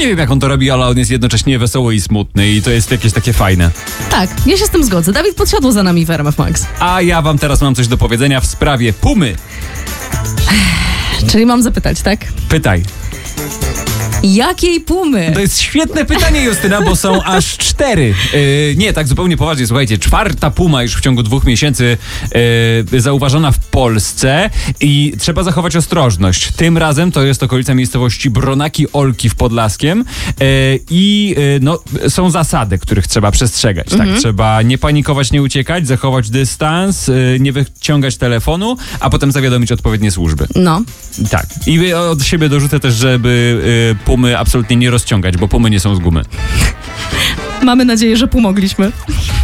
wiem, jak on to robi, ale on jest jednocześnie wesoły i smutny i to jest jakieś takie fajne. Tak, ja się z tym zgodzę. Dawid podsiadł za nami w RMF Max. A ja wam teraz mam coś do powiedzenia w sprawie Pumy. Czyli mam zapytać, tak? Pytaj. Jakiej Pumy? To jest świetne pytanie, Justyna, bo są aż 4. Nie, tak zupełnie poważnie, słuchajcie, 4. Puma już w ciągu 2 miesięcy zauważona w Polsce i trzeba zachować ostrożność. Tym razem to jest okolica miejscowości Bronaki Olki w Podlaskiem są zasady, których trzeba przestrzegać. Tak? Trzeba nie panikować, nie uciekać, zachować dystans, nie wyciągać telefonu, a potem zawiadomić odpowiednie służby. No. Tak. I od siebie dorzucę też, żeby Pumy absolutnie nie rozciągać, bo Pumy nie są z gumy. Mamy nadzieję, że pomogliśmy.